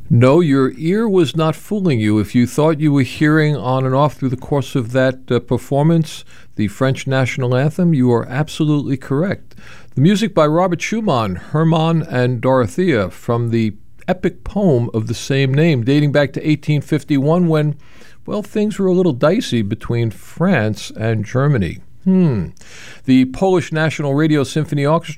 No, your ear was not fooling you. If you thought you were hearing on and off through the course of that performance the French national anthem, you are absolutely correct. The music by Robert Schumann, Hermann and Dorothea, from the epic poem of the same name, dating back to 1851 when, well, things were a little dicey between France and Germany. The Polish National Radio Symphony Orchestra